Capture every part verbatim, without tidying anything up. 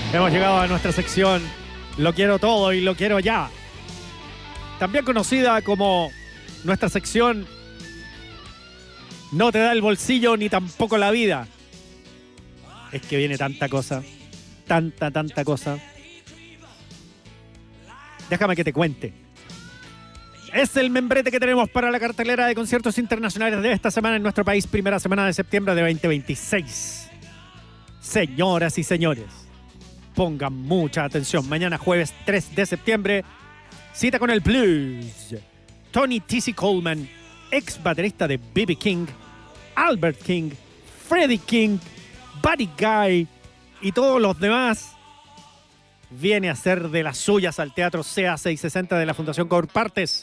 Hemos llegado a nuestra sección Lo quiero todo y lo quiero ya. También conocida como nuestra sección No te da el bolsillo ni tampoco la vida. Es que viene tanta cosa, tanta, tanta cosa. Déjame que te cuente. Es el membrete que tenemos para la cartelera de conciertos internacionales de esta semana en nuestro país, primera semana de septiembre de veinte veintiséis. Señoras y señores, pongan mucha atención. Mañana jueves tres de septiembre, cita con el blues. Tony T C Coleman, ex baterista de B B King, Albert King, Freddie King, Buddy Guy y todos los demás, viene a hacer de las suyas al Teatro C A seiscientos sesenta de la Fundación Corpartes.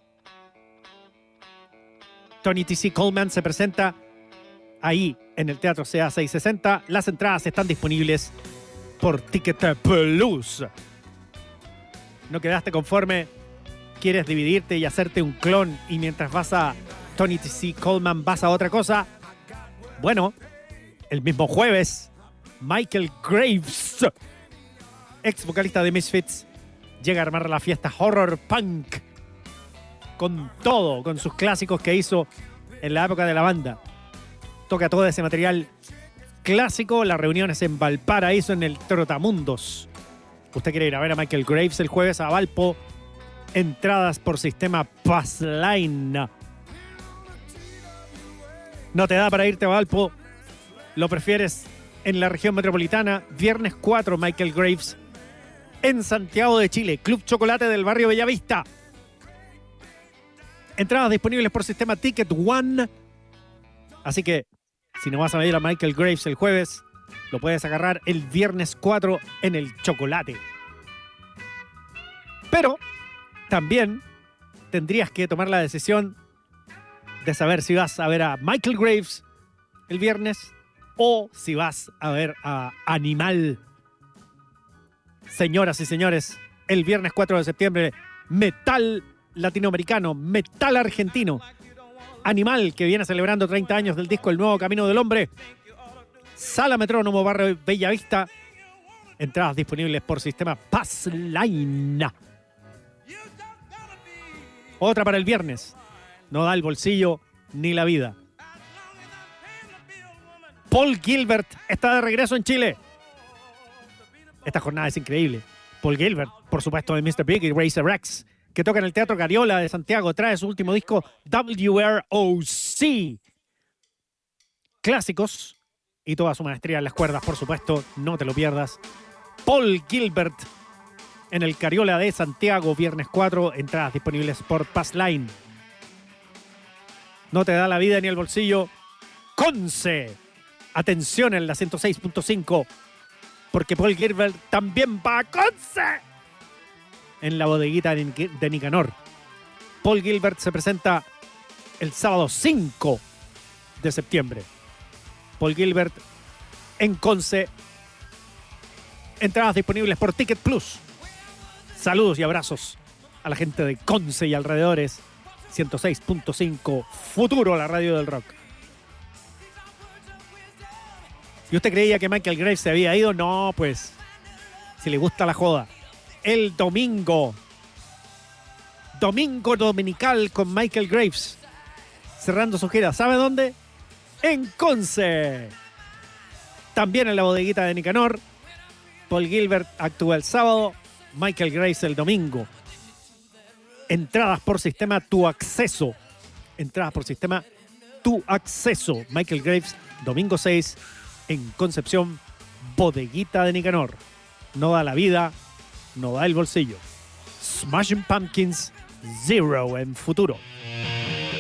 Tony T C Coleman se presenta ahí en el Teatro C A seiscientos sesenta. Las entradas están disponibles por Ticket Plus. ¿No quedaste conforme? ¿Quieres dividirte y hacerte un clon y mientras vas a Tony T C Coleman vas a otra cosa? Bueno, el mismo jueves, Michael Graves, ex vocalista de Misfits, llega a armar la fiesta horror punk con todo, con sus clásicos que hizo en la época de la banda. Toca todo ese material clásico, las reuniones en Valparaíso en el Trotamundos. ¿Usted quiere ir a ver a Michael Graves el jueves a Valpo? Entradas por sistema Passline. ¿No te da para irte a Valpo? ¿Lo prefieres en la región metropolitana? Viernes cuatro, Michael Graves en Santiago de Chile, Club Chocolate del barrio Bellavista. Entradas disponibles por sistema Ticket One. Así que, si no vas a ver a Michael Graves el jueves, lo puedes agarrar el viernes cuatro en el Chocolate. Pero también tendrías que tomar la decisión de saber si vas a ver a Michael Graves el viernes o si vas a ver a Animal. Señoras y señores, el viernes cuatro de septiembre, metal latinoamericano, metal argentino. Animal, que viene celebrando treinta años del disco El Nuevo Camino del Hombre. Sala Metrónomo, barrio Bellavista. Entradas disponibles por sistema Passline. Otra para el viernes. No da el bolsillo ni la vida. Paul Gilbert está de regreso en Chile. Esta jornada es increíble. Paul Gilbert, por supuesto, de mister Big y Razor X, que toca en el Teatro Cariola de Santiago, trae su último disco W R O C. Clásicos y toda su maestría en las cuerdas, por supuesto, no te lo pierdas. Paul Gilbert en el Cariola de Santiago, viernes cuatro, entradas disponibles por Passline. No te da la vida ni el bolsillo. Conce. Atención en la ciento seis punto cinco, porque Paul Gilbert también va a Conce. En la bodeguita de Nicanor. Paul Gilbert se presenta el sábado cinco de septiembre. Paul Gilbert en Conce. Entradas disponibles por Ticket Plus. Saludos y abrazos a la gente de Conce y alrededores. ciento seis punto cinco, Futuro, la radio del rock. ¿Y usted creía que Michael Graves se había ido? No, pues, si le gusta la joda. El domingo. Domingo dominical con Michael Graves. Cerrando su gira. ¿Sabe dónde? En Conce. También en la bodeguita de Nicanor. Paul Gilbert actúa el sábado. Michael Graves el domingo. Entradas por sistema Tu Acceso. Entradas por sistema Tu Acceso. Michael Graves, domingo seis, en Concepción, bodeguita de Nicanor. No da la vida, no da el bolsillo. Smashing Pumpkins, Zero en Futuro.